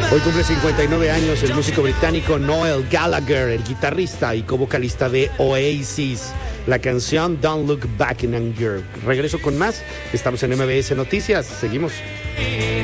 Hoy cumple 59 años el músico británico Noel Gallagher, el guitarrista y co-vocalista de Oasis. La canción Don't Look Back in Anger. Regreso con más. Estamos en MBS Noticias. Seguimos.